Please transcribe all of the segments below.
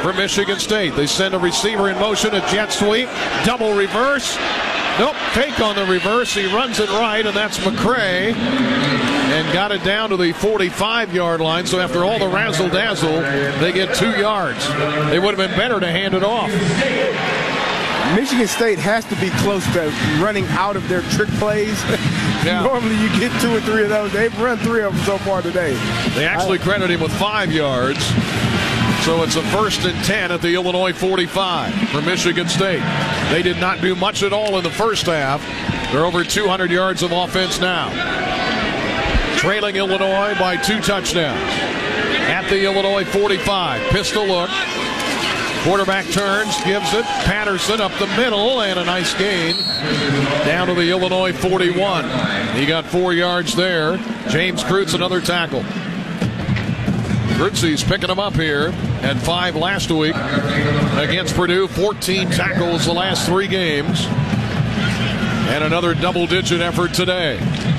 for Michigan State. They send a receiver in motion, a jet sweep, double reverse. Nope, fake on the reverse. He runs it right, and that's McCray. And got it down to the 45-yard line. So after all the razzle-dazzle, they get 2 yards. It would have been better to hand it off. Michigan State has to be close to running out of their trick plays. Yeah. Normally you get 2 or 3 of those. They've run 3 of them so far today. They actually credit him with 5 yards. So it's a 1st and 10 at the Illinois 45 for Michigan State. They did not do much at all in the first half. They're over 200 yards of offense now. Trailing Illinois by 2 touchdowns. At the Illinois 45. Pistol look. Quarterback turns, gives it. Patterson up the middle, and a nice gain down to the Illinois 41. He got 4 yards there. James Kreutz, another tackle. Kreutz picking him up here at 5 last week against Purdue. 14 tackles the last 3 games. And another double-digit effort today.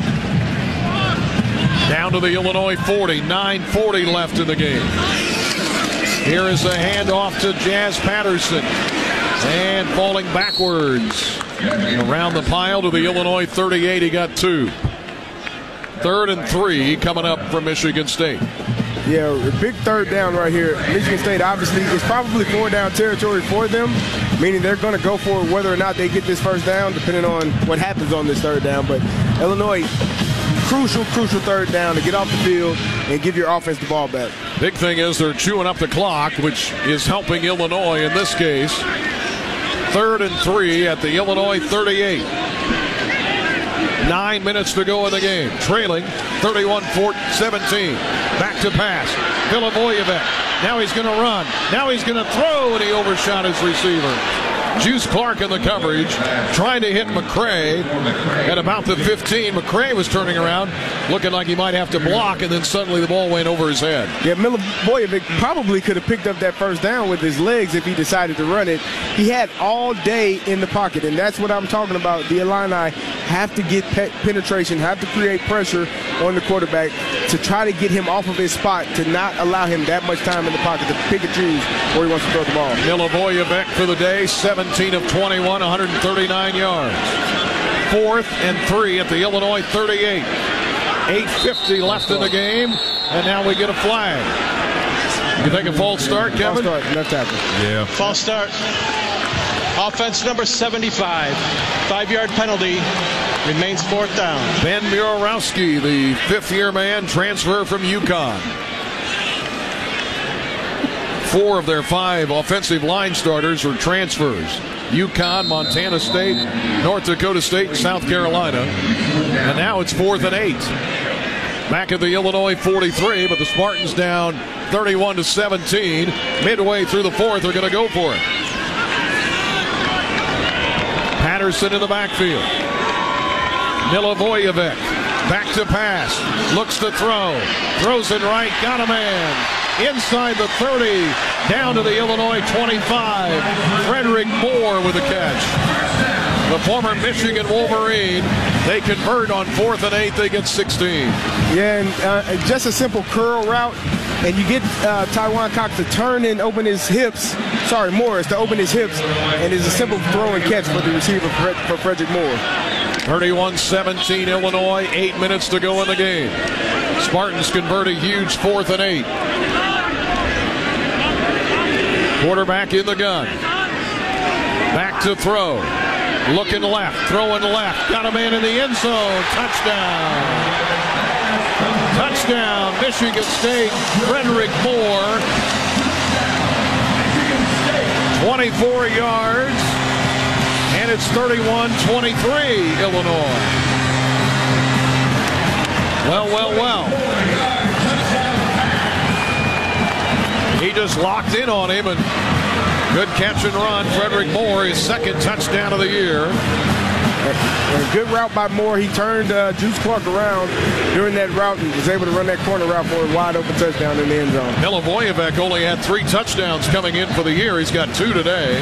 Down to the Illinois 40. 9:40 left in the game. Here is a handoff to Jazz Patterson. And falling backwards around the pile to the Illinois 38. He got 2. 3rd and 3 coming up from Michigan State. Yeah, a big 3rd down right here. Michigan State obviously is probably 4-down territory for them, meaning they're going to go for it whether or not they get this 1st down, depending on what happens on this 3rd down. But Illinois, crucial 3rd down to get off the field and give your offense the ball back. Big thing is they're chewing up the clock, which is helping Illinois in this case. 3rd and 3 at the Illinois 38. 9 minutes to go in the game. Trailing 31-17. Back to pass. Milivojevic. Now he's going to run. Now he's going to throw, and he overshot his receiver. Juice Clark in the coverage, trying to hit McCray at about the 15. McCray was turning around, looking like he might have to block, and then suddenly the ball went over his head. Yeah, Milivojevic probably could have picked up that 1st down with his legs if he decided to run it. He had all day in the pocket, and that's what I'm talking about. The Illini have to get penetration, have to create pressure on the quarterback to try to get him off of his spot, to not allow him that much time in the pocket to pick and choose where he wants to throw the ball. Milivojevic for the day, 17 of 21, 139 yards. 4th and 3 at the Illinois 38. 8:50 left in the game, and now we get a flag. You think a false start, Kevin? False start, left tackle. Yeah. False start. Offense number 75. 5-yard penalty. Remains 4th down. Ben Murawski, the 5th-year man, transfer from UConn. 4 of their 5 offensive line starters are transfers. UConn, Montana State, North Dakota State, and South Carolina. And now it's 4th and 8. Back at the Illinois 43, but the Spartans down 31-17. Midway through the 4th, they're going to go for it. Patterson in the backfield. Milivojevic back to pass. Looks to throw. Throws it right. Got a man. Inside the 30. Down to the Illinois 25. Frederick Moore with a catch. The former Michigan Wolverine. They convert on 4th and 8. They get 16. Yeah, and just a simple curl route. And you get Tywan Cox to turn and open his hips. Sorry, Morris to open his hips. And it's a simple throw and catch for the receiver for Frederick Moore. 31-17 Illinois. 8 minutes to go in the game. Spartans convert a huge 4th and 8. Quarterback in the gun. Back to throw. Looking left. Throwing left. Got a man in the end zone. Touchdown. Touchdown. Michigan State. Frederick Moore. 24 yards. And it's 31-23 Illinois. Well. He just locked in on him, and good catch and run. Frederick Moore, his 2nd touchdown of the year. A good route by Moore. He turned Juice Clark around during that route and was able to run that corner route for a wide open touchdown in the end zone. Milivojevic only had 3 touchdowns coming in for the year. He's got 2 today.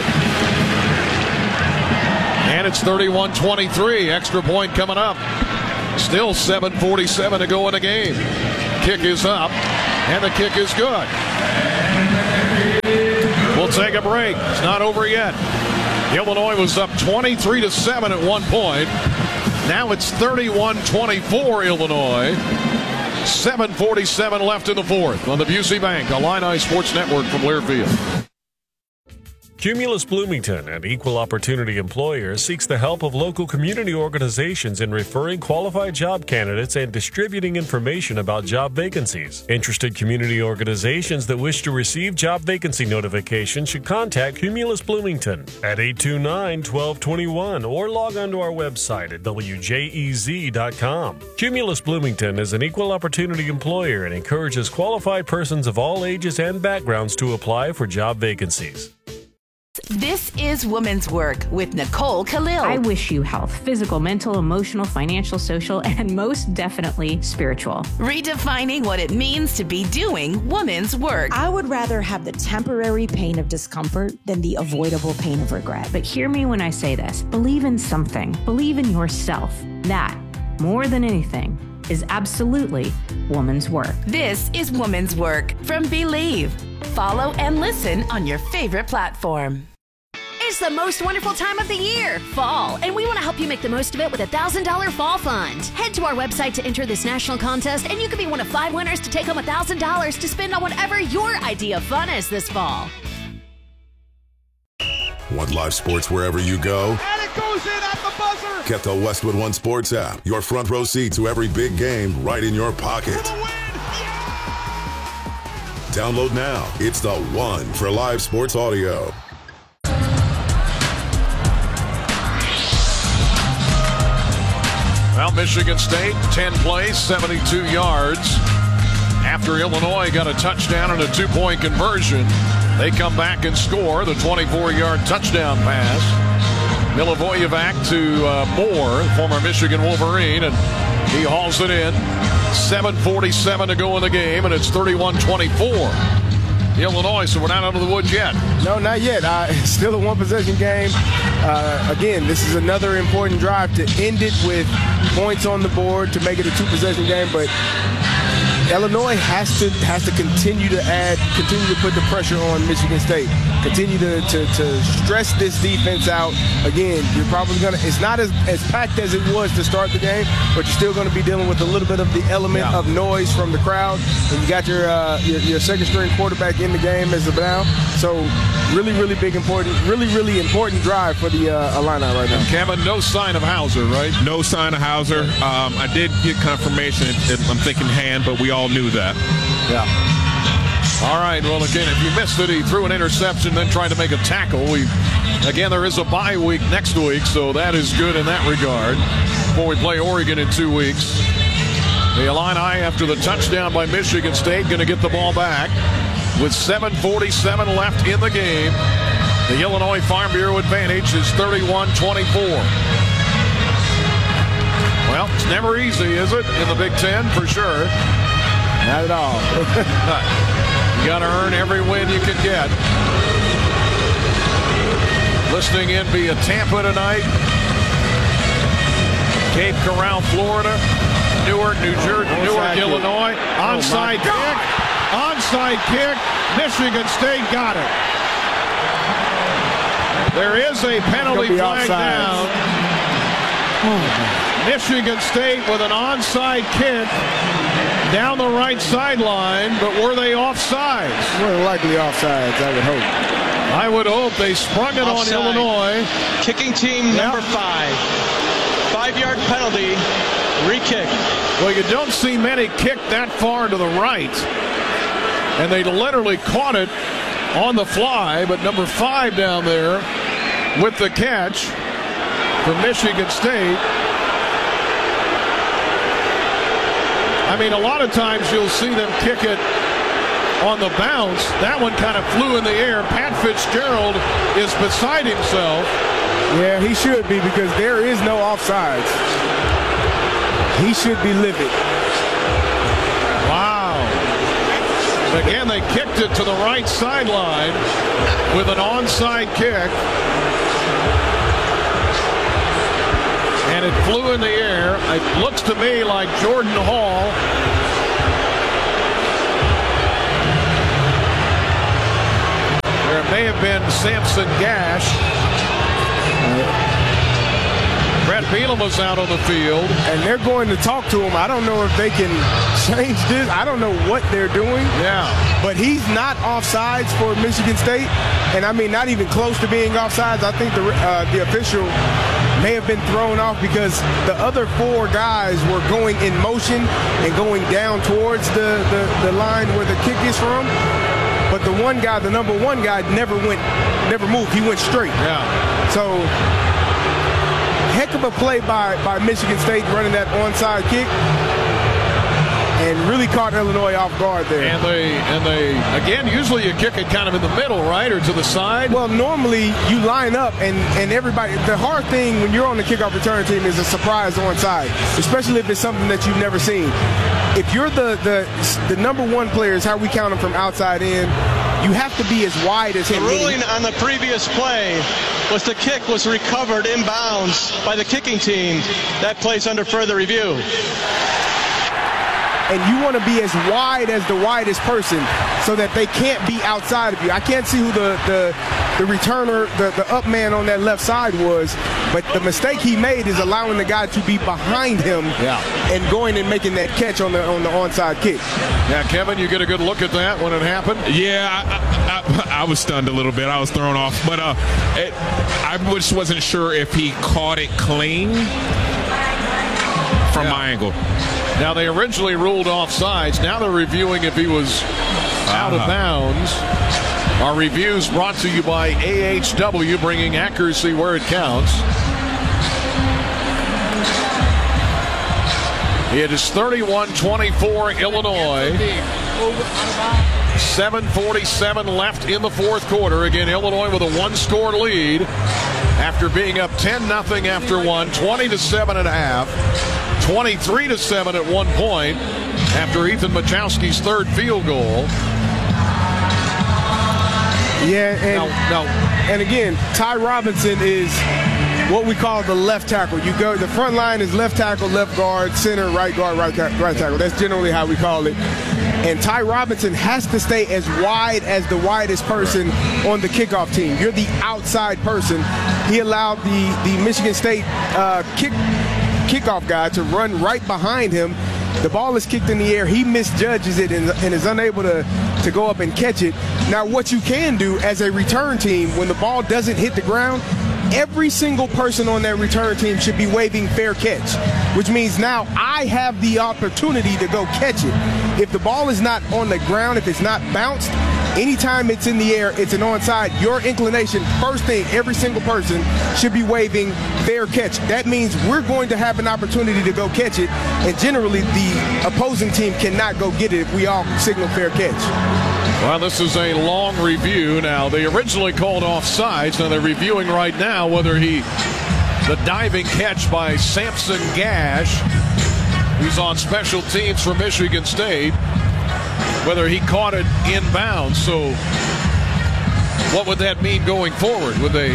And it's 31-23. Extra point coming up. Still 7:47 to go in the game. Kick is up, and the kick is good. a break. It's not over yet. Illinois was up 23-7 at one point. Now it's 31-24 Illinois. 7:47 left in the fourth on the Busey Bank, Illini Sports Network from Learfield. Cumulus Bloomington, an equal opportunity employer, seeks the help of local community organizations in referring qualified job candidates and distributing information about job vacancies. Interested community organizations that wish to receive job vacancy notifications should contact Cumulus Bloomington at 829-1221 or log on to our website at wjez.com. Cumulus Bloomington is an equal opportunity employer and encourages qualified persons of all ages and backgrounds to apply for job vacancies. This is Women's Work with Nicole Khalil. I wish you health, physical, mental, emotional, financial, social, and most definitely spiritual. Redefining what it means to be doing women's work. I would rather have the temporary pain of discomfort than the avoidable pain of regret. But hear me when I say this. Believe in something. Believe in yourself. That, more than anything, is absolutely woman's work. This is Women's Work from Believe. Follow and listen on your favorite platform. It's the most wonderful time of the year, fall, and we want to help you make the most of it with a $1,000 fall fund. Head to our website to enter this national contest, and you could be one of 5 winners to take home $1,000 to spend on whatever your idea of fun is this fall. Want live sports wherever you go? And it goes in at the buzzer! Get the Westwood One Sports app. Your front row seat to every big game right in your pocket. For the win! Yeah! Download now. It's the one for live sports audio. Well, Michigan State, 10 plays, 72 yards. After Illinois got a touchdown and a 2-point conversion, they come back and score the 24-yard touchdown pass. Milivojevic to Moore, former Michigan Wolverine, and he hauls it in. 7:47 to go in the game, and it's 31-24. Illinois, so we're not out of the woods yet. No, not yet. Still a one-possession game. Again, this is another important drive to end it with points on the board to make it a two-possession game, but Illinois has to continue to put the pressure on Michigan State. Continue to stress this defense out. Again, you're probably it's not as packed as it was to start the game, but you're still going to be dealing with a little bit of the element of noise from the crowd. And you got your second string quarterback in the game as of now. So really important drive for the Illini right now. Kevin, no sign of Hauser, right? No sign of Hauser. I did get confirmation. I'm thinking hand, but we all knew that. Yeah. All right. Well, again, if you missed it, he threw an interception, then tried to make a tackle. There is a bye week next week, so that is good in that regard before we play Oregon in 2 weeks. The Illini, after the touchdown by Michigan State, going to get the ball back with 7:47 left in the game. The Illinois Farm Bureau advantage is 31-24. Well, it's never easy, is it, in the Big Ten? For sure. Not at all. You got to earn every win you can get. Listening in via Tampa tonight, Cape Coral, Florida, Newark, New Jersey, Newark, Illinois. Onside kick. Onside kick. Michigan State got it. There is a penalty flag down. Michigan State with an onside kick down the right sideline, but were they offsides? More than likely offsides, I would hope. I would hope. They sprung it Offside. on Illinois. Kicking team number 5. 5-yard penalty. Re-kick. Well, you don't see many kick that far to the right. And they literally caught it on the fly, but number 5 down there with the catch for Michigan State. I mean, a lot of times you'll see them kick it on the bounce. That one kind of flew in the air. Pat Fitzgerald is beside himself. Yeah, he should be, because there is no offsides. He should be livid. Wow. Again, they kicked it to the right sideline with an onside kick. And it flew in the air. It looks to me like Jordan Hall may have been Samson Gash. Brett Bielema was out on the field. And they're going to talk to him. I don't know if they can change this. I don't know what they're doing. Yeah. But he's not offsides for Michigan State. And, I mean, not even close to being offsides. I think the official may have been thrown off because the other 4 guys were going in motion and going down towards the line where the kick is from. But the one guy, the number 1 guy, never moved. He went straight. Yeah. So, heck of a play by Michigan State running that onside kick. And really caught Illinois off guard there. And they again, usually you kick it kind of in the middle, right, or to the side? Well, normally you line up and everybody, the hard thing when you're on the kickoff return team is a surprise onside, especially if it's something that you've never seen. If you're the number 1 player, is how we count them from outside in, you have to be as wide as him. The ruling on the previous play was the kick was recovered inbounds by the kicking team. That play's under further review. And you want to be as wide as the widest person so that they can't be outside of you. I can't see who the returner, the up man on that left side was, but the mistake he made is allowing the guy to be behind him and going and making that catch on the onside kick. Yeah, Kevin, you get a good look at that when it happened? Yeah, I was stunned a little bit. I was thrown off. But I just wasn't sure if he caught it clean from my angle. Now, they originally ruled offsides. Now they're reviewing if he was out of bounds. Our reviews brought to you by AHW, bringing accuracy where it counts. It is 31-24 Illinois. 7:47 left in the fourth quarter. Again, Illinois with a 1-score lead after being up 10-0 after one, 20-7 at half. 23-7 at one point after Ethan Machowski's third field goal. Yeah, and again, Ty Robinson is what we call the left tackle. You go, the front line is left tackle, left guard, center, right guard, right tackle. That's generally how we call it. And Ty Robinson has to stay as wide as the widest person on the kickoff team. You're the outside person. He allowed the Michigan State kickoff guy to run right behind him. The ball is kicked in the air. He misjudges it and is unable to go up and catch it. Now, what you can do as a return team, when the ball doesn't hit the ground, every single person on that return team should be waving fair catch, which means now I have the opportunity to go catch it. If the ball is not on the ground, if it's not bounced, anytime it's in the air, it's an onside. Your inclination, first thing, every single person should be waving fair catch. That means we're going to have an opportunity to go catch it, and generally the opposing team cannot go get it if we all signal fair catch. Well, this is a long review now. They originally called offsides. Now they're reviewing right now whether the diving catch by Samson Gash, who's on special teams for Michigan State, whether he caught it inbounds. So what would that mean going forward? Would they?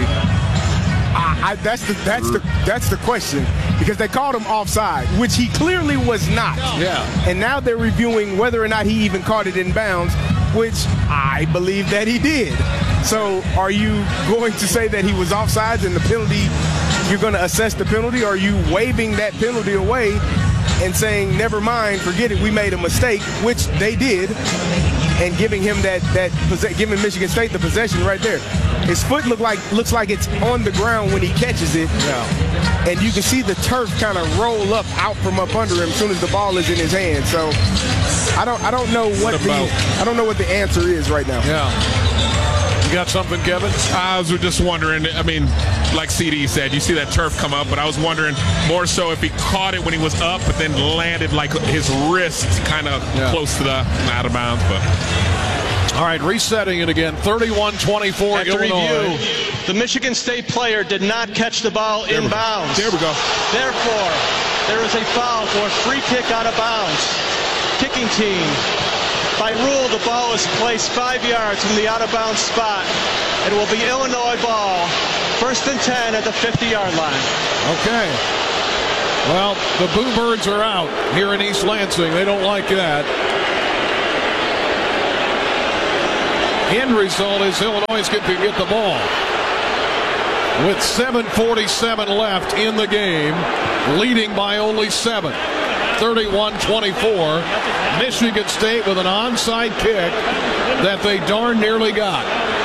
That's the question, because they called him offside, which he clearly was not. Yeah. And now they're reviewing whether or not he even caught it in bounds, which I believe that he did. So are you going to say that he was offsides and the penalty, you're going to assess the penalty, or are you waving that penalty away and saying, never mind, forget it, we made a mistake, which they did, and giving him giving Michigan State the possession right there. His foot looks like it's on the ground when he catches it. Yeah. And you can see the turf kind of roll out from up under him as soon as the ball is in his hand. So I don't know what the answer is right now. Yeah. You got something, Kevin? I was just wondering, I mean, like CD said, you see that turf come up, but I was wondering more so if he caught it when he was up, but then landed like his wrist kind of close to the out of bounds. But all right, resetting it again, 31-24 Illinois. Review, the Michigan State player did not catch the ball inbounds. There we go. Therefore, there is a foul for a free kick out of bounds. Kicking team. By rule, the ball is placed 5 yards from the out-of-bounds spot. It will be Illinois ball, 1st and 10 at the 50-yard line. Okay. Well, the Boo Birds are out here in East Lansing. They don't like that. End result is Illinois is going to get the ball. With 7:47 left in the game, leading by only 7. 31-24. Michigan State with an onside kick that they darn nearly got.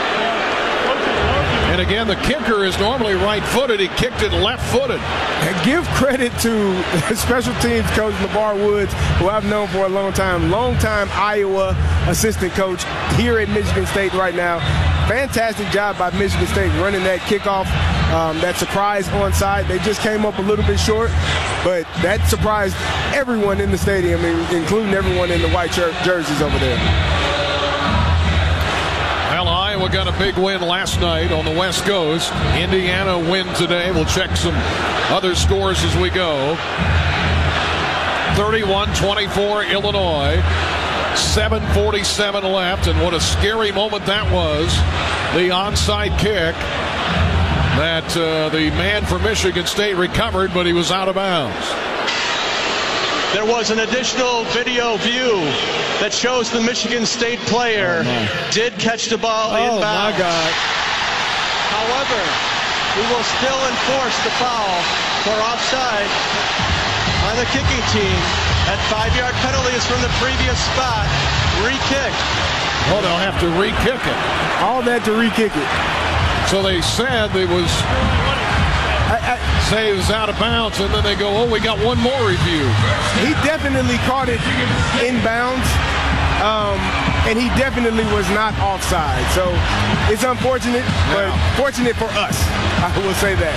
And again, the kicker is normally right-footed. He kicked it left-footed. And give credit to special teams coach LeVar Woods, who I've known for a long time Iowa assistant coach here at Michigan State right now. Fantastic job by Michigan State running that kickoff, that surprise onside. They just came up a little bit short, but that surprised everyone in the stadium, including everyone in the white jerseys over there. Well, Iowa got a big win last night on the West Coast. Indiana win today. We'll check some other scores as we go. 31-24 Illinois. 7:47 left, and what a scary moment that was. The onside kick that the man from Michigan State recovered, but he was out of bounds. There was an additional video view that shows the Michigan State player did catch the ball inbounds. Oh, my God. However, we will still enforce the foul for offside on the kicking team. That 5-yard penalty is from the previous spot. Re-kick. Oh, they'll have to re-kick it. All that to re-kick it. So they said it was... say it was out of bounds, and then they go, oh, we got one more review. He definitely caught it inbounds, and he definitely was not offside. So it's unfortunate, but fortunate for us. I will say that.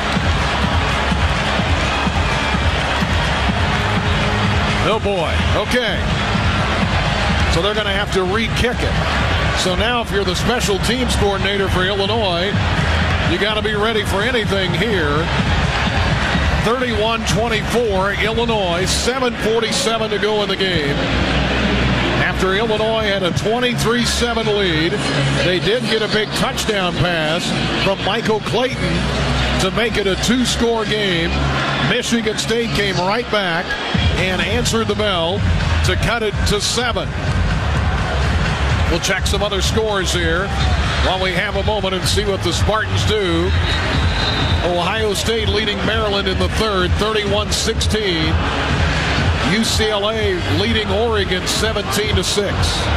Oh, boy. Okay. So they're going to have to re-kick it. So now if you're the special teams coordinator for Illinois, you got to be ready for anything here. 31-24, Illinois, 7:47 to go in the game. After Illinois had a 23-7 lead, they did get a big touchdown pass from Michael Clayton to make it a 2-score game. Michigan State came right back and answered the bell to cut it to 7. We'll check some other scores here while we have a moment and see what the Spartans do. Ohio State leading Maryland in the third, 31-16. UCLA leading Oregon 17-6.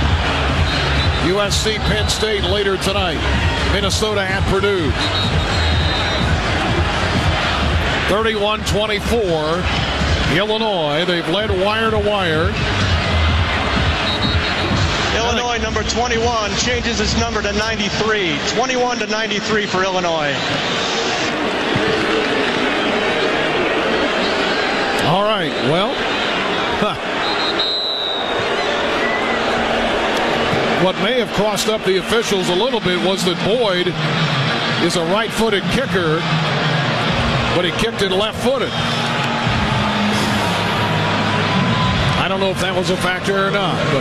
USC Penn State later tonight. Minnesota at Purdue. 31-24. Illinois, they've led wire to wire. Illinois number 21 changes his number to 93. 21-93 for Illinois. All right, well, what may have crossed up the officials a little bit was that Boyd is a right-footed kicker, but he kicked it left-footed. I don't know if that was a factor or not, but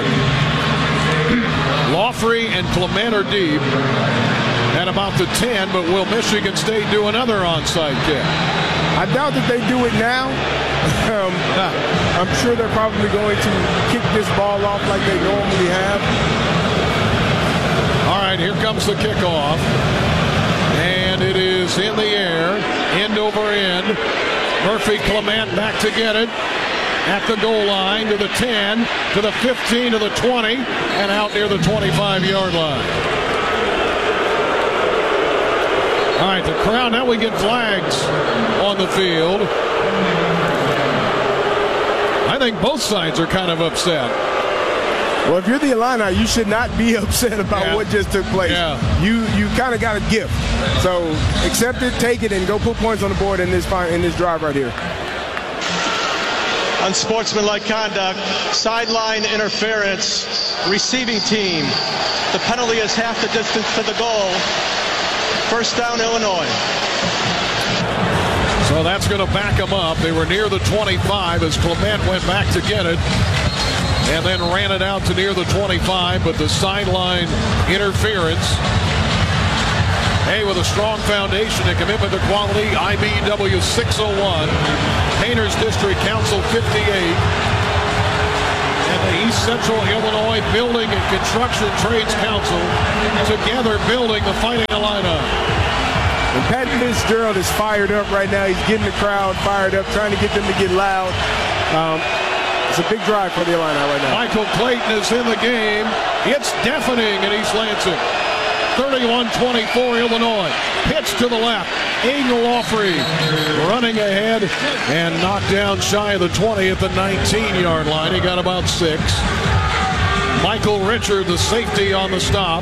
Lawfrey and Clement are deep at about the 10, but will Michigan State do another onside kick? I doubt that they do it now. I'm sure they're probably going to kick this ball off like they normally have. All right, here comes the kickoff. And it is in the air, end over end. Murphy Clement back to get it. At the goal line, to the 10, to the 15, to the 20, and out near the 25-yard line. All right, the crowd, now we get flags on the field. I think both sides are kind of upset. Well, if you're the Illini, you should not be upset about what just took place. Yeah. You kind of got a gift. So accept it, take it, and go put points on the board in this drive right here. Unsportsmanlike conduct, sideline interference, receiving team. The penalty is half the distance to the goal. First down, Illinois. So that's going to back them up. They were near the 25 as Clement went back to get it and then ran it out to near the 25, but the sideline interference. Hey, with a strong foundation and commitment to quality, IBEW 601, Painters District Council 58, and the East Central Illinois Building and Construction Trades Council together building the Fighting Illini. And Pat Fitzgerald is fired up right now. He's getting the crowd fired up, trying to get them to get loud. It's a big drive for the Illini right now. Michael Clayton is in the game. It's deafening in East Lansing. 31-24 Illinois. Pitch to the left. Aiden Lawfrey running ahead and knocked down shy of the 20 at the 19-yard line. He got about 6. Michael Richard, the safety on the stop.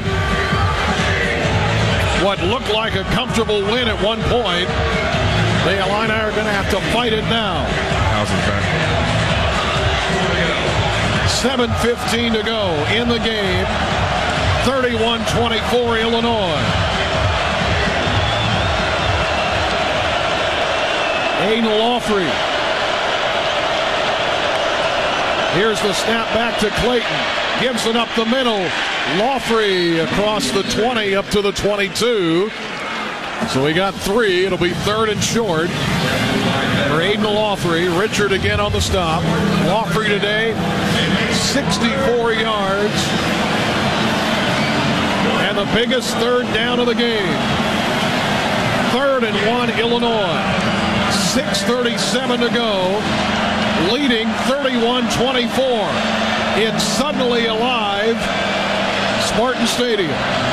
What looked like a comfortable win at one point. The Illini are going to have to fight it now. 7:15 to go in the game. 31-24 Illinois. Aiden Lawfrey. Here's the snap back to Clayton. Gives it up the middle. Lawfrey across the 20 up to the 22. So we got 3. It'll be 3rd and short for Aiden Lawfrey. Richard again on the stop. Lawfrey today, 64 yards. And the biggest third down of the game. 3rd and 1 Illinois. 6:37 to go. Leading 31-24. It's suddenly alive. Spartan Stadium.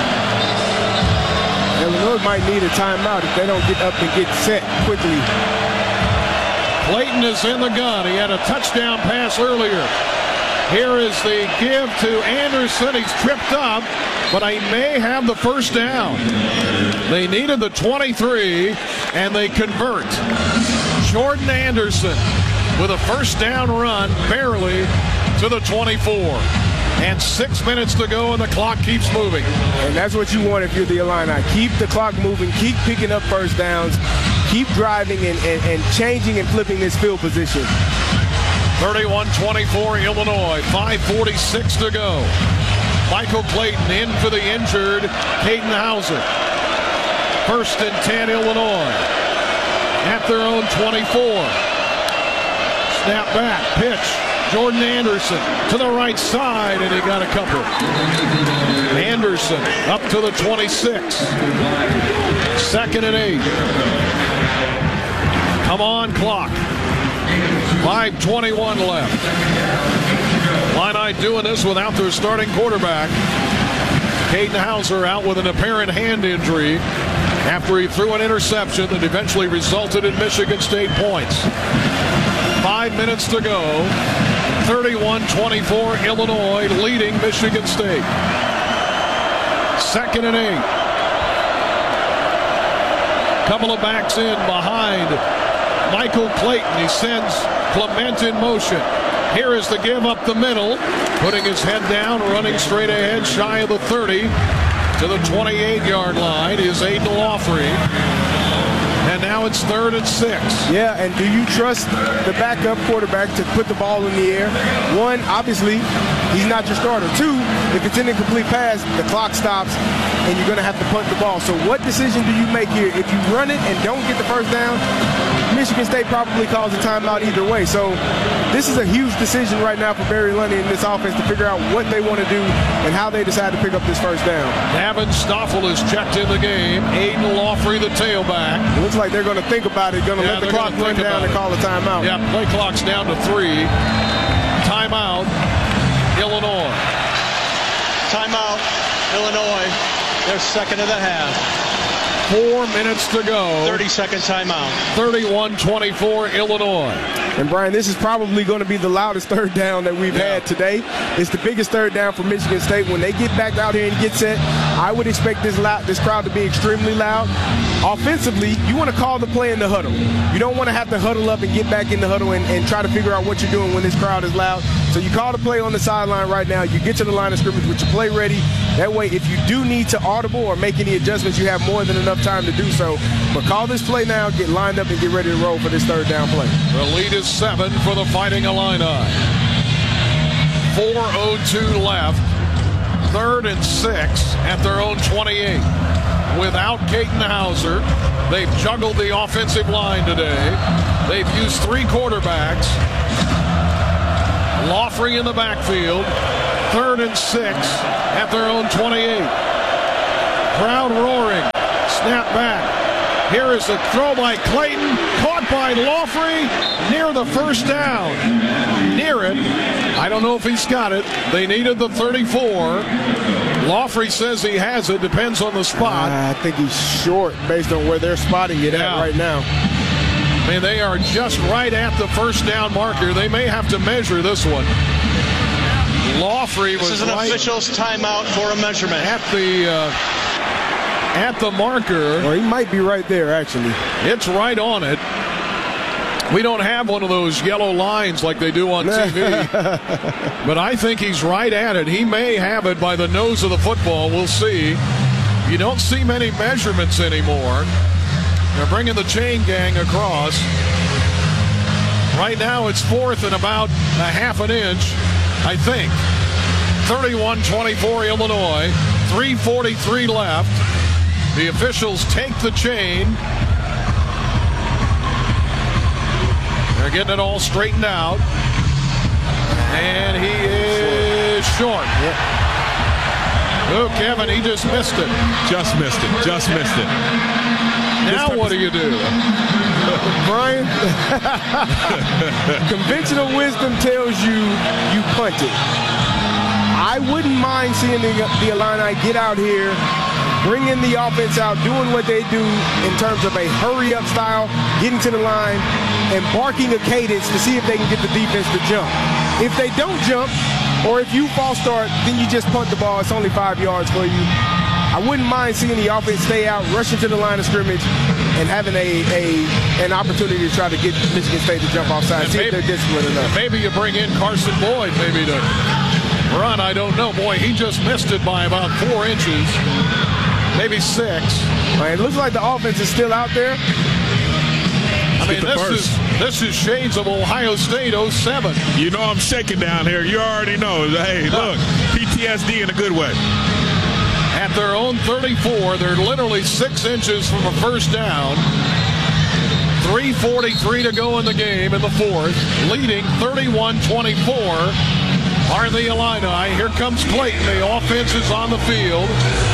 Illinois might need a timeout if they don't get up and get set quickly. Clayton is in the gun. He had a touchdown pass earlier. Here is the give to Anderson. He's tripped up, but he may have the first down. They needed the 23, and they convert. Jordan Anderson with a first down run, barely to the 24. And 6 minutes to go, and the clock keeps moving. And that's what you want if you're the Illini. Keep the clock moving. Keep picking up first downs. Keep driving and changing and flipping this field position. 31-24 Illinois. 5:46 to go. Michael Clayton in for the injured Caden Hauser. 1st and 10 Illinois. At their own 24. Snap back. Pitch. Jordan Anderson to the right side, and he got a couple. Anderson up to the 26. 2nd and 8. Come on, clock. 5:21 left. Illini doing this without their starting quarterback. Caden Hauser out with an apparent hand injury after he threw an interception that eventually resulted in Michigan State points. 5 minutes to go. 31-24 Illinois leading Michigan State. 2nd and 8. Couple of backs in behind Michael Clayton. He sends Clement in motion. Here is the give up the middle. Putting his head down, running straight ahead, shy of the 30 to the 28-yard line is Aiden Lawfrey. And now it's 3rd and 6. Yeah, and do you trust the backup quarterback to put the ball in the air? 1, obviously, he's not your starter. 2, if it's an incomplete pass, the clock stops, and you're going to have to punt the ball. So what decision do you make here? If you run it and don't get the first down, Michigan State probably calls a timeout either way. So this is a huge decision right now for Barry Lundy and this offense to figure out what they want to do and how they decide to pick up this first down. Gavin Stoffel is checked in the game. Aiden Lawfrey, the tailback. It looks like they're going to think about it, going to let the clock run down and call a timeout. Yeah, play clock's down to 3. Timeout, Illinois. Timeout, Illinois. Their 2nd of the half. 4 minutes to go. 30-second timeout. 31-24 Illinois. And Brian, this is probably going to be the loudest third down that we've had today. It's the biggest third down for Michigan State. When they get back out here and get set, I would expect this crowd to be extremely loud. Offensively, you want to call the play in the huddle. You don't want to have to huddle up and get back in the huddle and try to figure out what you're doing when this crowd is loud. So you call the play on the sideline right now. You get to the line of scrimmage with your play ready. That way, if you do need to audible or make any adjustments, you have more than enough time to do so. But call this play now, get lined up, and get ready to roll for this third down play. The lead is 7 for the Fighting Illini. 4:02 left. 3rd and 6 at their own 28. Without Caden Hauser, they've juggled the offensive line today. They've used 3 quarterbacks. Laughley in the backfield. 3rd and 6 at their own 28. Crowd roaring. Snap back. Here is a throw by Clayton. Caught by Laughley near the first down. Near it. I don't know if he's got it. They needed the 34. Laughley says he has it. Depends on the spot. I think he's short based on where they're spotting it at right now. I mean, they are just right at the first down marker. They may have to measure this one. Laughley was This is an official's timeout for a measurement. At the marker. Well, he might be right there, actually. It's right on it. We don't have one of those yellow lines like they do on TV. But I think he's right at it. He may have it by the nose of the football. We'll see. You don't see many measurements anymore. They're bringing the chain gang across. Right now it's 4th and about a half an inch, I think. 31-24 Illinois. 3:43 left. The officials take the chain. They're getting it all straightened out. And he is short. Oh, Kevin, he just missed it. Just missed it. Just missed it. Now what do you do? Brian, conventional wisdom tells you punt it. I wouldn't mind seeing the Illini get out here, bring in the offense out, doing what they do in terms of a hurry-up style, getting to the line, and barking a cadence to see if they can get the defense to jump. If they don't jump, or if you false start, then you just punt the ball. It's only 5 yards for you. I wouldn't mind seeing the offense stay out, rushing to the line of scrimmage, and having an opportunity to try to get Michigan State to jump offside. See if they're disciplined enough. Maybe you bring in Carson Boyd maybe to run. I don't know. Boy, he just missed it by about 4 inches. Maybe 6. It looks like the offense is still out there. I mean, this is shades of Ohio State 07. You know I'm shaking down here. You already know. Hey, look, PTSD in a good way. At their own 34, they're literally 6 inches from a first down. 3:43 to go in the game in the 4th. Leading 31-24 are the Illini. Here comes Clayton. The offense is on the field.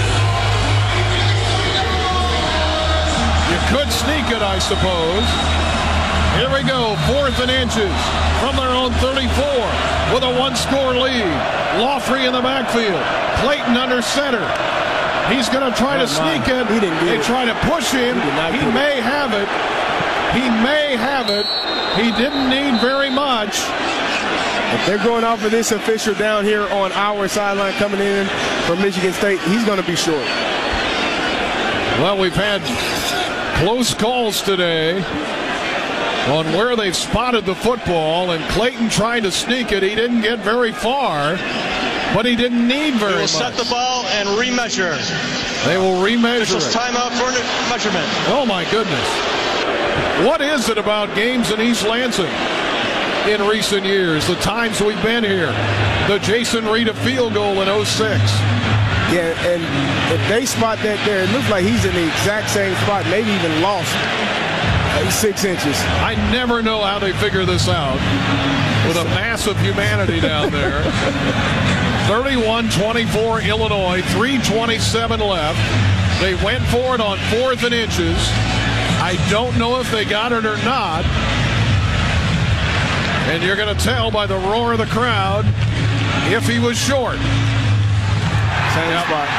You could sneak it, I suppose. Here we go, 4th and inches from their own 34 with a 1-score lead. Laughley in the backfield. Clayton under center. He's going to try to sneak it. They try to push him. He may have it. He may have it. He didn't need very much. If they're going off of this official down here on our sideline coming in from Michigan State, he's going to be short. Well, we've had close calls today on where they've spotted the football, and Clayton tried to sneak it. He didn't get very far, but he didn't need very much. They will set the ball and remeasure. They will remeasure Officials it. timeout for measurement. Oh, my goodness. What is it about games in East Lansing in recent years, the times we've been here? The Jason Rita field goal in 06. Yeah, and if they spot that there, it looks like he's in the exact same spot, maybe even lost 6 inches. I never know how they figure this out with a mass of humanity down there. 31-24 Illinois, 3:27 left. They went for it on 4th and inches. I don't know if they got it or not. And you're going to tell by the roar of the crowd if he was short. Same spot.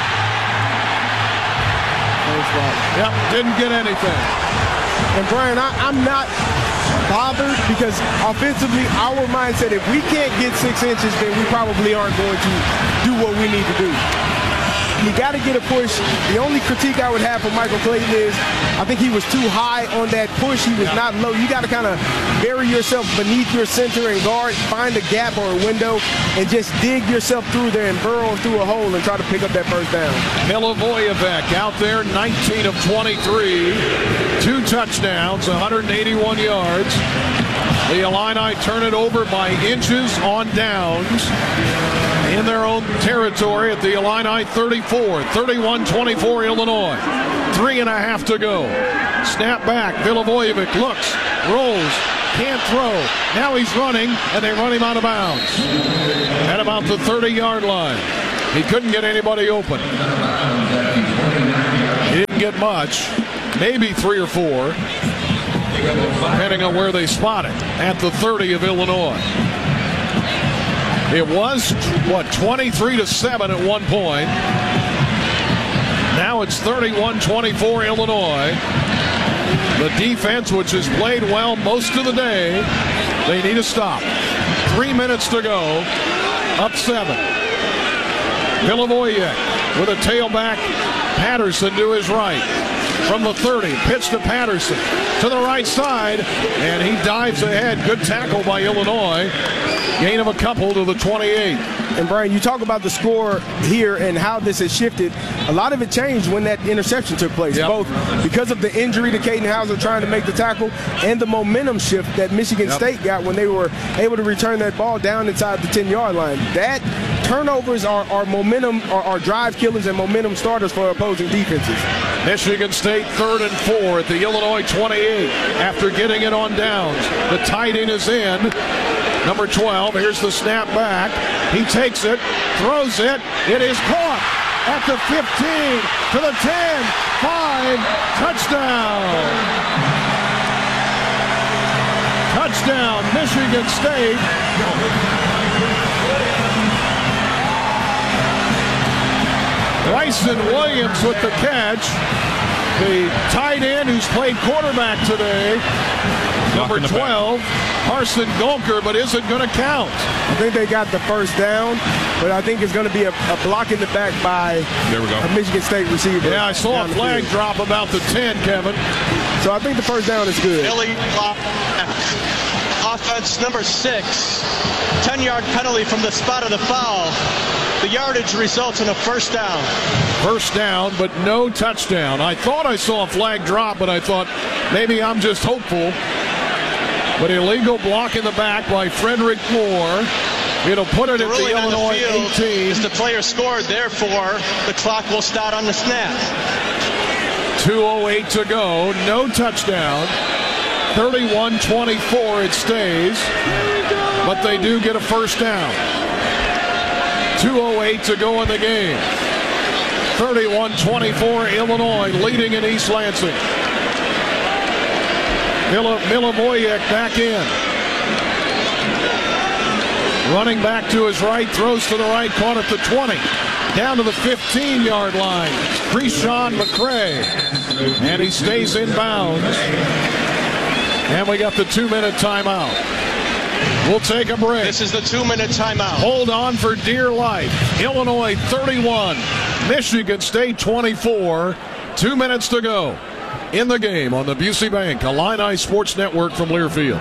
Yep, didn't get anything. And Brian, I'm not bothered because offensively, our mindset, if we can't get 6 inches, then we probably aren't going to do what we need to do. You got to get a push. The only critique I would have for Michael Clayton is I think he was too high on that push. He was not low. You got to kind of bury yourself beneath your center and guard, find a gap or a window, and just dig yourself through there and burrow through a hole and try to pick up that first down. Milivojevic out there, 19 of 23, 2 touchdowns, 181 yards. The Illini turn it over by inches on downs in their own territory at the Illini 34, 31-24 Illinois. 3.5 to go. Snap back. Milivojevic looks, rolls, can't throw. Now he's running, and they run him out of bounds at about the 30-yard line. He couldn't get anybody open. He didn't get much, maybe 3 or 4, depending on where they spot it, at the 30 of Illinois. It was, 23-7 at one point. Now it's 31-24 Illinois. The defense, which has played well most of the day, they need a stop. 3 minutes to go, up 7. Milivojevic with a tailback. Patterson to his right. From the 30, pitch to Patterson. To the right side, and he dives ahead. Good tackle by Illinois. Gain of a couple to the 28. And Brian, you talk about the score here and how this has shifted. A lot of it changed when that interception took place, both because of the injury to Caden Hauser trying to make the tackle and the momentum shift that Michigan State got when they were able to return that ball down inside the 10-yard line. That turnovers are momentum, are drive killers and momentum starters for opposing defenses. Michigan State 3rd and 4 at the Illinois 28 after getting it on downs. The tight end is in. Number 12, here's the snap back. He takes it, throws it. It is caught at the 15, to the 10, 5, touchdown. Touchdown, Michigan State. Bryson Williams with the catch. The tight end who's played quarterback today. Number 12, Carson Golker, but isn't going to count. I think they got the first down, but I think it's going to be a block in the back by a Michigan State receiver. Yeah, I saw a flag drop about the 10, Kevin. So I think the first down is good. Billy offense number 6. 10-yard penalty from the spot of the foul. The yardage results in a first down. First down, but no touchdown. I thought I saw a flag drop, but I thought maybe I'm just hopeful. But illegal block in the back by Frederick Moore. It'll put it at the Illinois 18. As the player scored, therefore, the clock will start on the snap. 2:08 to go. No touchdown. 31-24 it stays. But they do get a first down. 2:08 to go in the game. 31-24 Illinois leading in East Lansing. Milivojevic back in. Running back to his right, throws to the right, caught at the 20. Down to the 15-yard line. Krishan McCray. And he stays in bounds. And we got the 2-minute timeout. We'll take a break. This is the 2-minute timeout. Hold on for dear life. Illinois 31, Michigan State 24. 2 minutes to go in the game on the Busey Bank Illini Sports Network from Learfield.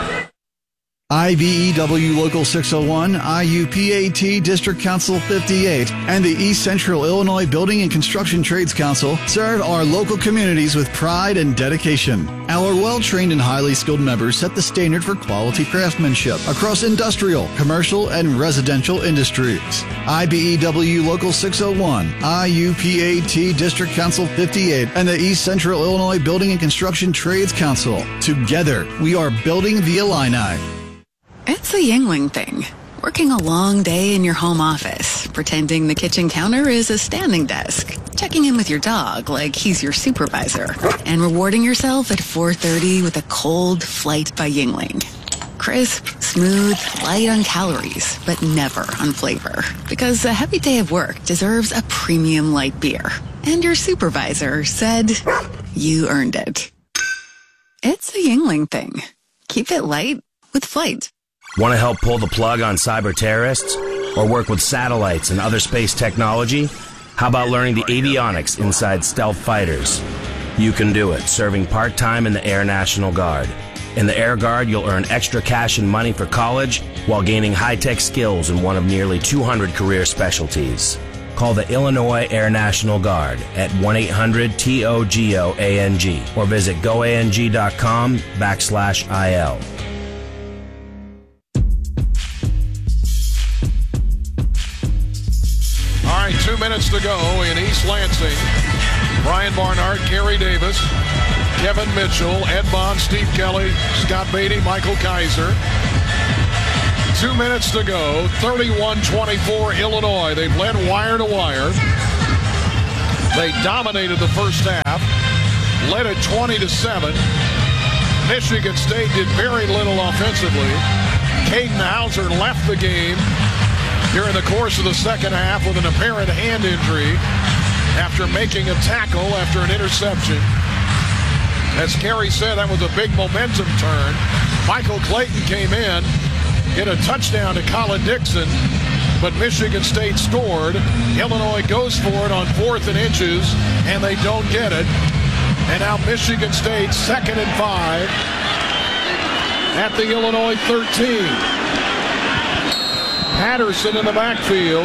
IBEW Local 601, IUPAT District Council 58, and the East Central Illinois Building and Construction Trades Council serve our local communities with pride and dedication. Our well-trained and highly skilled members set the standard for quality craftsmanship across industrial, commercial, and residential industries. IBEW Local 601, IUPAT District Council 58, and the East Central Illinois Building and Construction Trades Council. Together, we are building the Illini. It's a Yingling thing. Working a long day in your home office, pretending the kitchen counter is a standing desk, checking in with your dog like he's your supervisor, and rewarding yourself at 4:30 with a cold Flight by Yingling. Crisp, smooth, light on calories, but never on flavor. Because a heavy day of work deserves a premium light beer. And your supervisor said, you earned it. It's a Yingling thing. Keep it light with Flight. Want to help pull the plug on cyber terrorists? Or work with satellites and other space technology? How about learning the avionics inside stealth fighters? You can do it, serving part-time in the Air National Guard. In the Air Guard, you'll earn extra cash and money for college while gaining high-tech skills in one of nearly 200 career specialties. Call the Illinois Air National Guard at 1-800-TOGOANG or visit goang.com/IL. All right, 2 minutes to go in East Lansing. Brian Barnhart, Kerry Davis, Kevin Mitchell, Ed Bond, Steve Kelly, Scott Beatty, Michael Kaiser. 2 minutes to go. 31-24 Illinois. They've led wire to wire. They dominated the first half. Led it 20-7. Michigan State did very little offensively. Caden Hauser left the game during the course of the second half with an apparent hand injury after making a tackle after an interception. As Kerry said, that was a big momentum turn. Michael Clayton came in, hit a touchdown to Colin Dixon, but Michigan State scored. Illinois goes for it on 4th and inches, and they don't get it. And now Michigan State 2nd and 5 at the Illinois 13. Patterson in the backfield.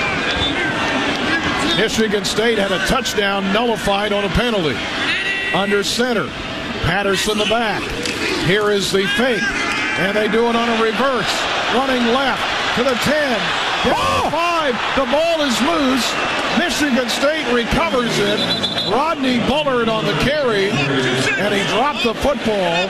Michigan State had a touchdown nullified on a penalty. Under center. Patterson the back. Here is the fake. And they do it on a reverse. Running left to the 10. Down 5. The ball is loose. Michigan State recovers it. Rodney Bullard on the carry. And he dropped the football.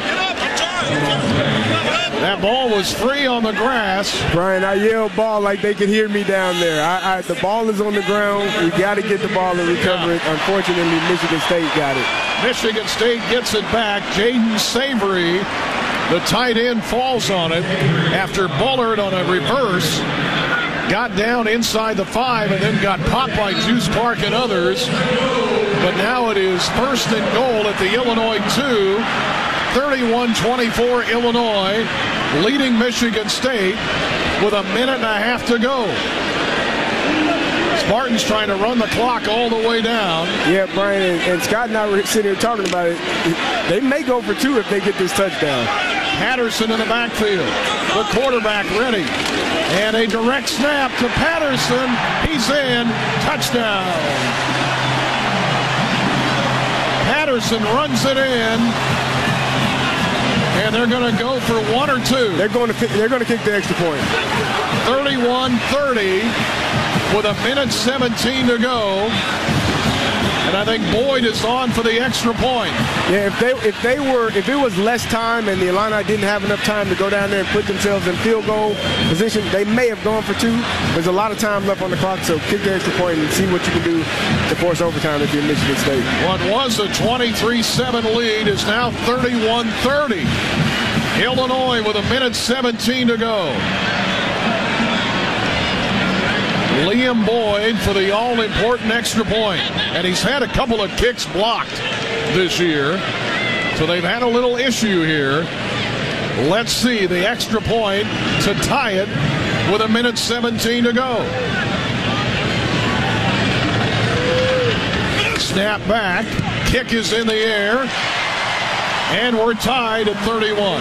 That ball was free on the grass. Brian, I yelled ball like they could hear me down there. The ball is on the ground. We got to get the ball and recover it. Unfortunately, Michigan State got it. Michigan State gets it back. Jaden Savory, the tight end, falls on it after Bullard on a reverse got down inside the 5 and then got popped by Juice Clark and others. But now it is 1st and goal at the Illinois 2. 31-24 Illinois leading Michigan State with a minute and a half to go. Spartans trying to run the clock all the way down. Yeah, Brian, and Scott and I were sitting here talking about it. They may go for 2 if they get this touchdown. Patterson in the backfield. The quarterback ready. And a direct snap to Patterson. He's in. Touchdown. Patterson runs it in. And they're going to go for 1 or 2. They're going to kick the extra point. 31-30 with a minute 17 to go. And I think Boyd is on for the extra point. Yeah, if it was less time and the Illini didn't have enough time to go down there and put themselves in field goal position, they may have gone for 2. There's a lot of time left on the clock, so kick the extra point and see what you can do to force overtime if you're Michigan State. What was a 23-7 lead is now 31-30. Illinois with a minute 17 to go. Liam Boyd for the all-important extra point. And he's had a couple of kicks blocked this year. So they've had a little issue here. Let's see the extra point to tie it with a minute 17 to go. Snap back. Kick is in the air. And we're tied at 31.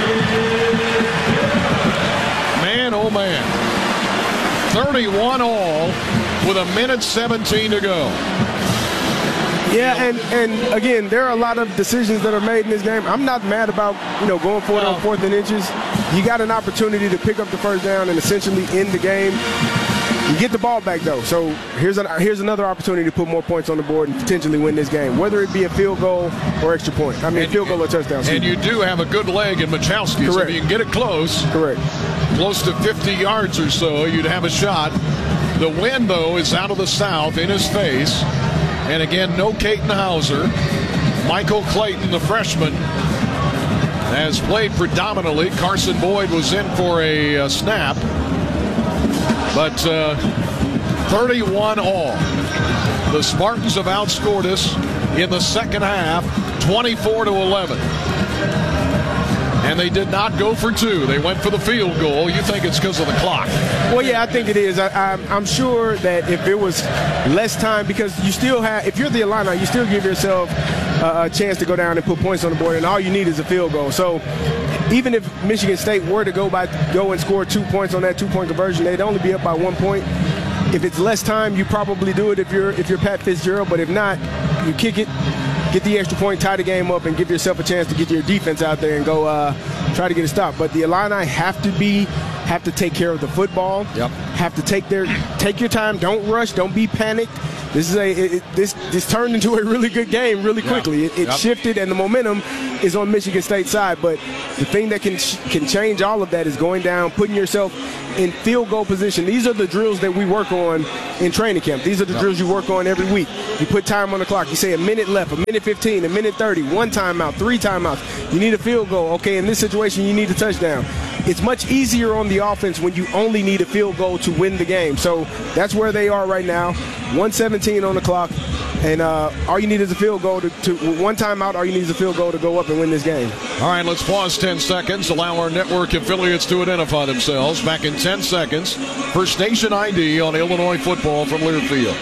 Man, oh man. 31 all with a minute 17 to go. Yeah, and again, there are a lot of decisions that are made in this game. I'm not mad about, going for it on 4th and inches. You got an opportunity to pick up the first down and essentially end the game. You get the ball back, though. So here's another opportunity to put more points on the board and potentially win this game, whether it be a field goal or extra point. Field goal or touchdown. And you do have a good leg in Machowski. So if you can get it close. Correct. Close to 50 yards or so, you'd have a shot. The wind, though, is out of the south in his face. And again, no Caden Hauser. Michael Clayton, the freshman, has played predominantly. Carson Boyd was in for a snap. But 31 all. The Spartans have outscored us in the second half, 24-11. And they did not go for 2. They went for the field goal. You think it's because of the clock? Well, yeah, I think it is. I'm sure that if it was less time, because you still have, if you're the Illini, you still give yourself a chance to go down and put points on the board, and all you need is a field goal. So even if Michigan State were to go and score 2 points on that 2-point conversion, they'd only be up by 1 point. If it's less time, you probably do it if you're Pat Fitzgerald, but if not, you kick it, get the extra point, tie the game up, and give yourself a chance to get your defense out there and go try to get a stop. But the Illini have to take care of the football. Yep. Have to take your time. Don't rush. Don't be panicked. this turned into a really good game really quickly. It shifted, and the momentum is on Michigan State's side. But the thing that can change all of that is going down, putting yourself in field goal position. These are the drills that we work on in training camp. These are the drills you work on every week. You put time on the clock. You say a minute left, a minute 15, a minute 30, 1 timeout, 3 timeouts. You need a field goal. Okay, in this situation, you need a touchdown. It's much easier on the offense when you only need a field goal to win the game. So that's where they are right now. 1:17 on the clock, and all you need is a field goal to 1 timeout. All you need is a field goal to go up and win this game. All right, let's pause 10 seconds. Allow our network affiliates to identify themselves. Back in 10 seconds for Station ID on Illinois football from Learfield.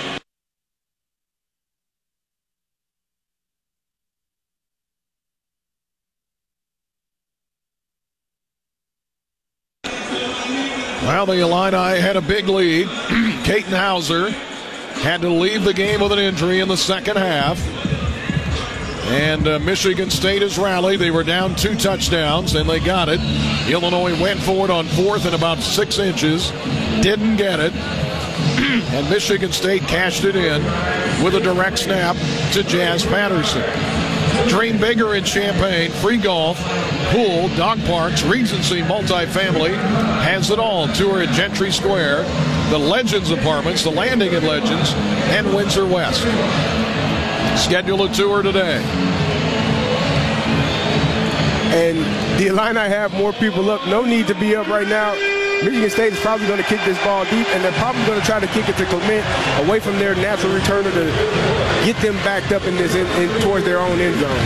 Well, the Illini had a big lead. Caton Hauser had to leave the game with an injury in the second half. And Michigan State has rallied. They were down 2 touchdowns, and they got it. Illinois went for it on 4th and about 6 inches. Didn't get it. And Michigan State cashed it in with a direct snap to Jazz Patterson. Dream bigger in Champaign. Free golf, pool, dog parks, Regency multifamily has it all. Tour at Gentry Square, the Legends Apartments, the Landing at Legends, and Windsor West. Schedule a tour today. And the Illini have more people up. No need to be up right now. Michigan State is probably going to kick this ball deep, and they're probably going to try to kick it to Clement away from their natural returner to get them backed up in this towards their own end zone.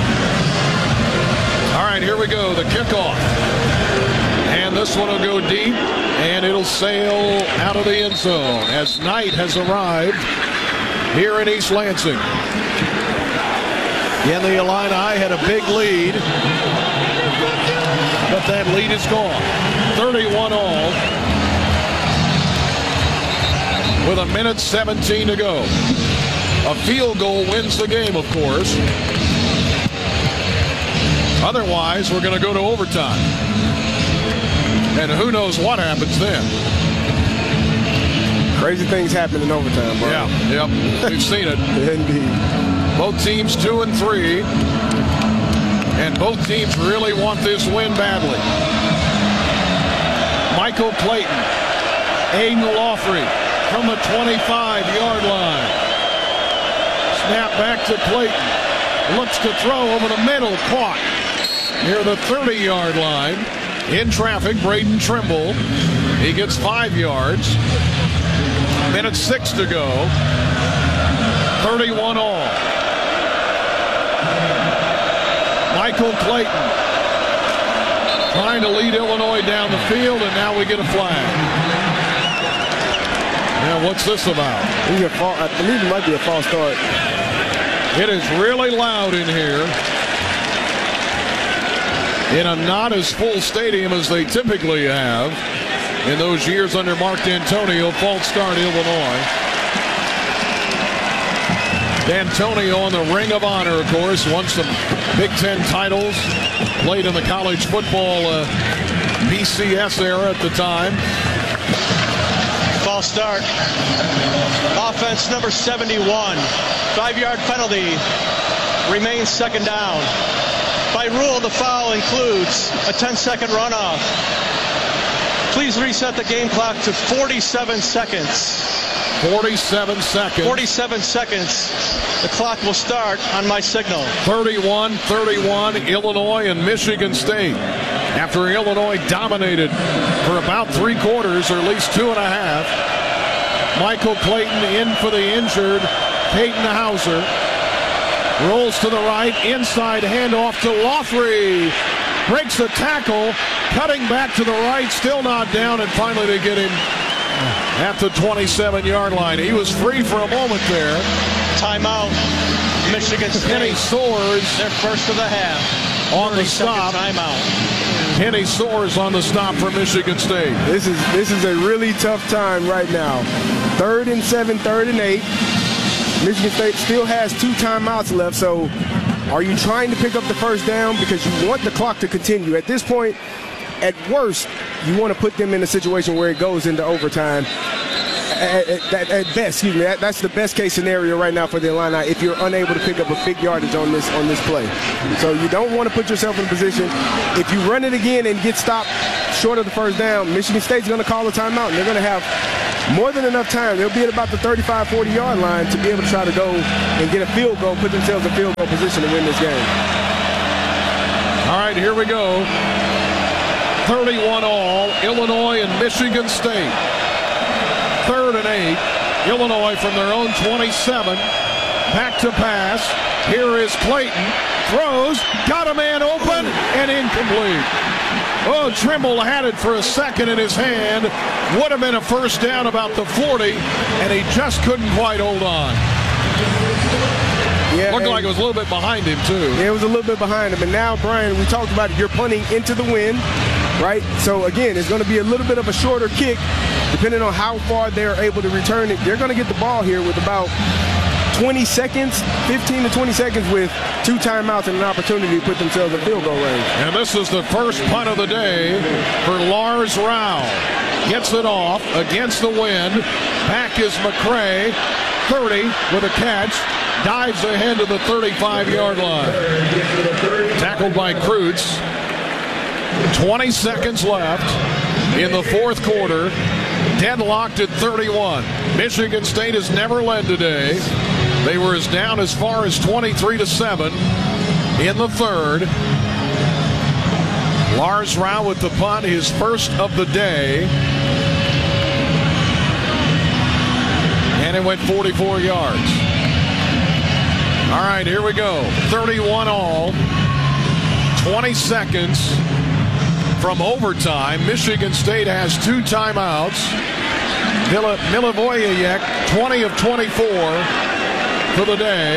All right, here we go. The kickoff. And this one will go deep, and it'll sail out of the end zone as Knight has arrived here in East Lansing. And the Illini had a big lead, but that lead is gone. 31 all with 1:17 to go. A field goal wins the game, of course. Otherwise, we're going to go to overtime. And who knows what happens then. Crazy things happen in overtime, bro. Yeah, yep. We've seen it. Indeed. Both teams 2-3. And both teams really want this win badly. Michael Clayton, Aiden Lawfrey from the 25-yard line. Snap back to Clayton. Looks to throw over the middle. Caught near the 30-yard line. In traffic, Braden Trimble. He gets 5 yards. 1:06 to go. 31 all. Michael Clayton trying to lead Illinois down the field, and now we get a flag. Now, what's this about? I believe it might be a false start. It is really loud in here. In a not as full stadium as they typically have in those years under Mark D'Antonio. False start, Illinois. D'Antonio on the Ring of Honor, of course, won some Big Ten titles, played in the college football BCS era at the time. False start. Offense number 71. 5-yard penalty. Remains second down. By rule, the foul includes a 10-second runoff. Please reset the game clock to 47 seconds. 47 seconds. 47 seconds. The clock will start on my signal. 31-31, Illinois and Michigan State. After Illinois dominated for about 3 quarters, or at least 2.5. Michael Clayton in for the injured Caton Hauser. Rolls to the right, inside handoff to Lawfrey. Breaks the tackle, cutting back to the right, still not down, and finally they get him at the 27-yard line. He was free for a moment there. Timeout. Michigan State. Kenny Soares. Their first of the half. On the stop. Timeout. Kenny Soares on the stop for Michigan State. This is a really tough time right now. 3rd and 7, 3rd and 8. Michigan State still has 2 timeouts left, so are you trying to pick up the first down because you want the clock to continue? At this point, at worst, you want to put them in a situation where it goes into overtime. At best, excuse me, that's the best case scenario right now for the Illini if you're unable to pick up a big yardage on this play. So you don't want to put yourself in a position. If you run it again and get stopped short of the first down, Michigan State's going to call a timeout, and they're going to have more than enough time. They'll be at about the 35, 40-yard line to be able to try to go and get a field goal, put themselves in field goal position to win this game. All right, here we go. 31 all, Illinois and Michigan State. 3rd and 8. Illinois from their own 27. Back to pass. Here is Clayton. Throws. Got a man open and incomplete. Oh, Trimble had it for a second in his hand. Would have been a first down about the 40, and he just couldn't quite hold on. Yeah, looked like it was a little bit behind him, too. Yeah, it was a little bit behind him. And now, Brian, we talked about it, you're punting into the wind, right? So, again, it's going to be a little bit of a shorter kick, depending on how far they're able to return it. They're going to get the ball here with about 20 seconds, 15 to 20 seconds with 2 timeouts and an opportunity to put themselves in field goal range. And this is the first punt of the day for Lars Rao. Gets it off against the wind. Back is McCray. 30 with a catch. Dives ahead to the 35-yard line. Tackled by Kreutz. 20 seconds left in the fourth quarter. Deadlocked at 31. Michigan State has never led today. They were as down as far as 23-7 in the third. Lars Rao with the punt, his first of the day. And it went 44 yards. All right, here we go. 31 all. 20 seconds from overtime. Michigan State has 2 timeouts. Milivojevic, 20 of 24 for the day.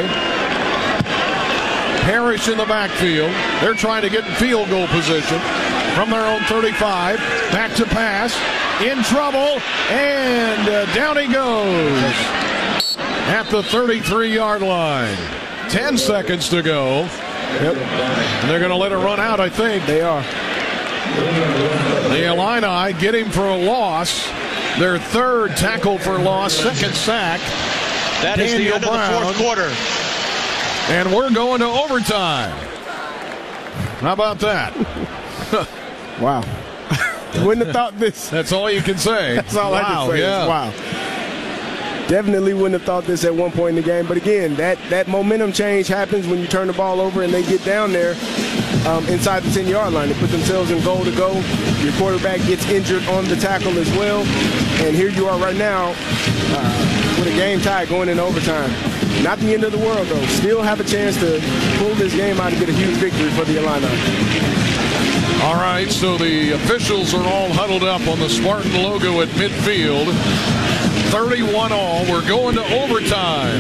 Parrish in the backfield. They're trying to get in field goal position from their own 35. Back to pass. In trouble. And down he goes at the 33-yard line. 10 seconds to go. Yep. And they're going to let it run out, I think. They are. The Illini get him for a loss. Their third tackle for loss, second sack. That is the end of the fourth quarter. And we're going to overtime. How about that? Wow. Wouldn't have thought this. That's all you can say. That's all I can say. Yeah. Wow. Definitely wouldn't have thought this at one point in the game. But again, that momentum change happens when you turn the ball over and they get down there inside the 10-yard line. They put themselves in goal to go. Your quarterback gets injured on the tackle as well. And here you are right now with a game tie going into overtime. Not the end of the world, though. Still have a chance to pull this game out and get a huge victory for the Illini. All right, so the officials are all huddled up on the Spartan logo at midfield. 31 all. We're going to overtime.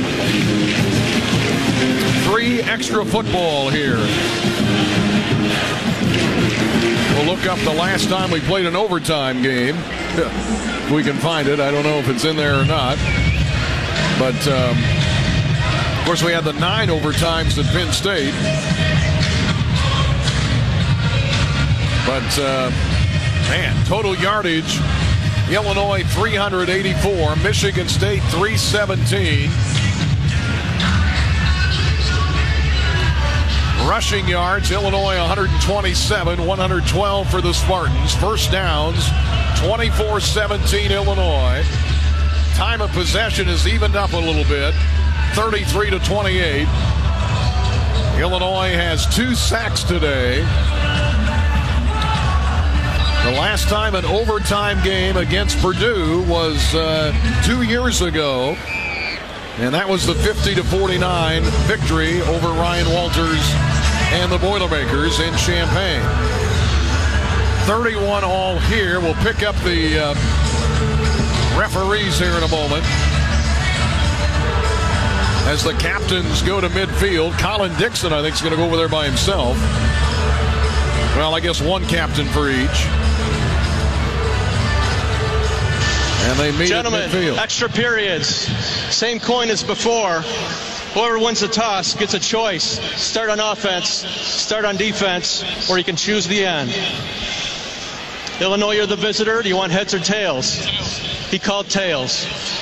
3 extra football here. We'll look up the last time we played an overtime game. If we can find it. I don't know if it's in there or not. But, of course, we had the 9 overtimes at Penn State. But, man, total yardage, Illinois 384, Michigan State 317. Rushing yards, Illinois 127, 112 for the Spartans. First downs, 24-17 Illinois. Time of possession is evened up a little bit, 33-28. Illinois has 2 sacks today. The last time an overtime game against Purdue was 2 years ago, and that was the 50-49 victory over Ryan Walters and the Boilermakers in Champaign. 31 all here. We'll pick up the referees here in a moment as the captains go to midfield. Colin Dixon, I think, is going to go over there by himself. Well, I guess one captain for each. And they meet Gentlemen, at midfield. Extra periods. Same coin as before. Whoever wins the toss gets a choice. Start on offense, start on defense, or you can choose the end. Illinois, you're the visitor. Do you want heads or tails? He called tails.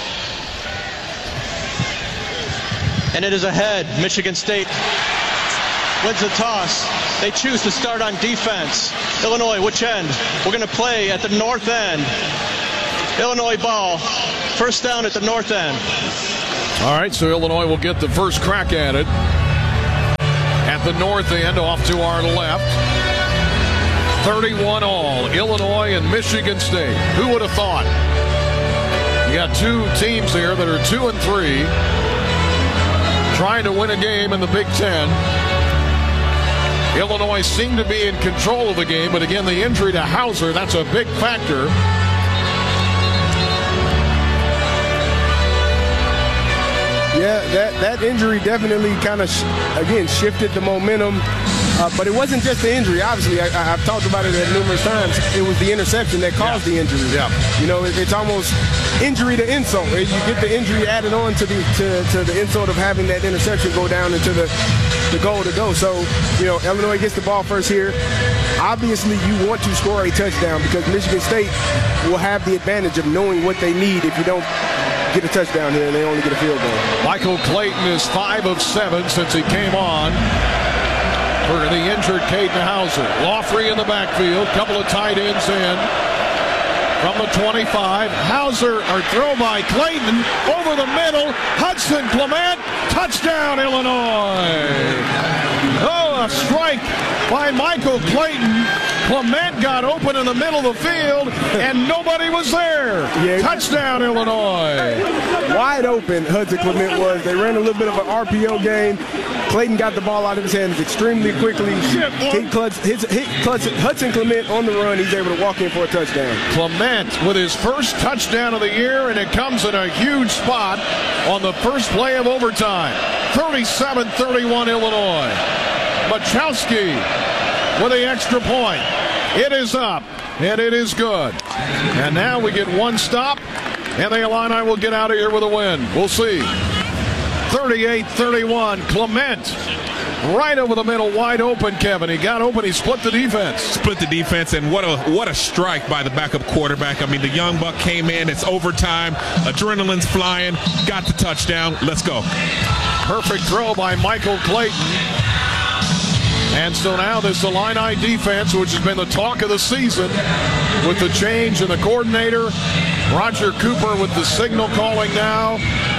And it is ahead. Michigan State wins the toss. They choose to start on defense. Illinois, which end? We're going to play at the north end. Illinois ball. First down at the north end. All right, so Illinois will get the first crack at it. At the north end, off to our left. 31 all. Illinois and Michigan State. Who would have thought? You got two teams here that are 2-3, trying to win a game in the Big Ten. Illinois seemed to be in control of the game, but again, the injury to Hauser, that's a big factor. Yeah, that injury definitely kind of, again, shifted the momentum. But it wasn't just the injury. Obviously, I've talked about it numerous times. It was the interception that caused the injury. Yeah. You know, it's almost injury to insult. You get the injury added on to the insult of having that interception go down into the goal to go. So, you know, Illinois gets the ball first here. Obviously, you want to score a touchdown because Michigan State will have the advantage of knowing what they need if you don't get a touchdown here and they only get a field goal. Michael Clayton is 5 of 7 since he came on for the injured Caden Hauser. Laughley in the backfield, couple of tight ends in from the 25. Hauser, or throw by Clayton, over the middle. Hudson Clement, touchdown Illinois. Oh, a strike by Michael Clayton. Clement got open in the middle of the field, and nobody was there. Yeah. Touchdown, Illinois. Wide open, Hudson Clement was. They ran a little bit of an RPO game. Clayton got the ball out of his hands extremely quickly. Hudson Clement on the run. He's able to walk in for a touchdown. Clement with his first touchdown of the year, and it comes in a huge spot on the first play of overtime. 37-31 Illinois. Machowski with the extra point. It is up, and it is good. And now we get one stop, and the Illini will get out of here with a win. We'll see. 38-31, Clement. Right over the middle, wide open, Kevin. He got open, he split the defense. Split the defense, and what a strike by the backup quarterback. I mean, the young buck came in, it's overtime, adrenaline's flying, got the touchdown, let's go. Perfect throw by Michael Clayton. And so now this Illini defense, which has been the talk of the season, with the change in the coordinator, Roger Cooper with the signal calling now.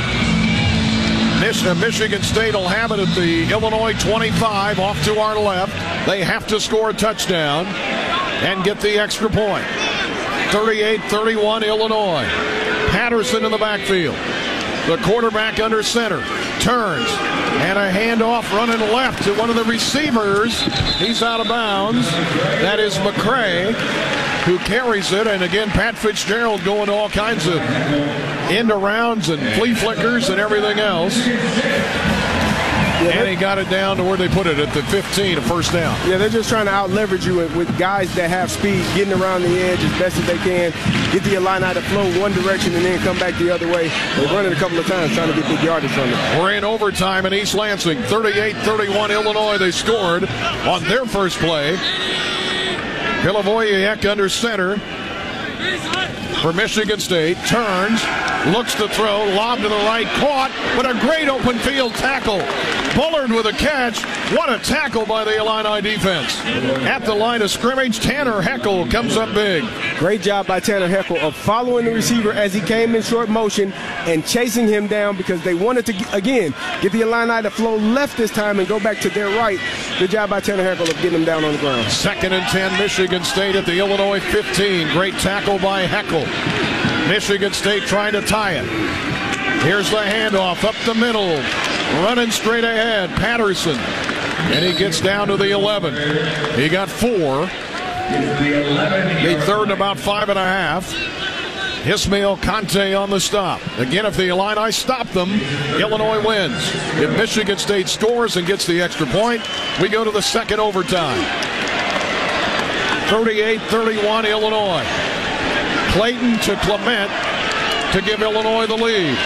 Michigan State will have it at the Illinois 25, off to our left. They have to score a touchdown and get the extra point. 38-31 Illinois. Patterson in the backfield. The quarterback under center. Turns. And a handoff running left to one of the receivers. He's out of bounds. That is McCray, who carries it. And again, Pat Fitzgerald going to all kinds of end arounds and flea flickers and everything else. And he got it down to where they put it at the 15, a first down. Yeah, they're just trying to out-leverage you with guys that have speed, getting around the edge as best as they can, get the Illini to flow one direction and then come back the other way. They've run it a couple of times trying to get big yardage from it. We're in overtime in East Lansing. 38-31 Illinois. They scored on their first play. Pilavoyek under center for Michigan State. Turns, looks to throw, lob to the right, caught, but a great open field tackle. Bullard with a catch. What a tackle by the Illini defense. At the line of scrimmage, Tanner Heckel comes up big. Great job by Tanner Heckel of following the receiver as he came in short motion and chasing him down because they wanted to, again, get the Illini to flow left this time and go back to their right. Good job by Tanner Heckel of getting him down on the ground. 2nd and 10, Michigan State at the Illinois 15. Great tackle by Heckel. Michigan State trying to tie it. Here's the handoff up the middle. Running straight ahead, Patterson. And he gets down to the 11. He got 4. The third and about 5.5. Ismail Conte on the stop. Again, if the Illini stop them, Illinois wins. If Michigan State scores and gets the extra point, we go to the second overtime. 38-31 Illinois. Clayton to Clement to give Illinois the lead.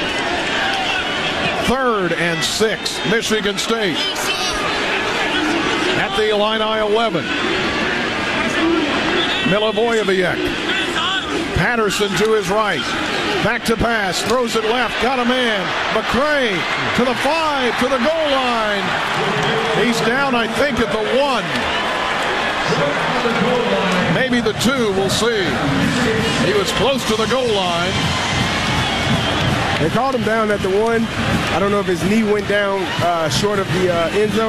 3rd and 6, Michigan State. At the Illini 11. Milivojevic. Patterson to his right. Back to pass. Throws it left. Got a man. McCray to the 5, to the goal line. He's down, I think, at the 1. Maybe the 2. We'll see. He was close to the goal line. They called him down at the 1. I don't know if his knee went down short of the end zone.